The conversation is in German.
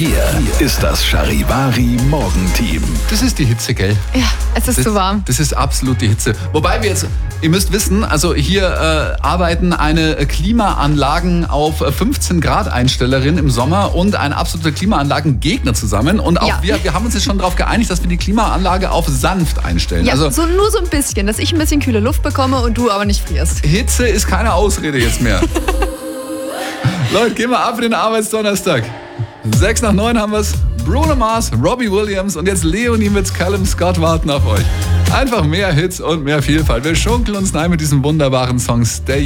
Hier ist das Charivari Morgenteam. Das ist die Hitze, gell? Ja, es ist zu warm. Das ist absolut die Hitze. Wobei wir jetzt, ihr müsst wissen, also hier arbeiten eine Klimaanlagen auf 15 Grad Einstellerin im Sommer und ein absoluter Klimaanlagengegner zusammen. Und auch wir haben uns jetzt schon darauf geeinigt, dass wir die Klimaanlage auf sanft einstellen. Ja, also nur so ein bisschen, dass ich ein bisschen kühle Luft bekomme und du aber nicht frierst. Hitze ist keine Ausrede jetzt mehr. Leute, gehen wir ab in den Arbeitsdonnerstag. 6 nach 9 haben wir's. Bruno Mars, Robbie Williams und jetzt Leonie mit Callum Scott warten auf euch. Einfach mehr Hits und mehr Vielfalt. Wir schunkeln uns rein mit diesem wunderbaren Song Stay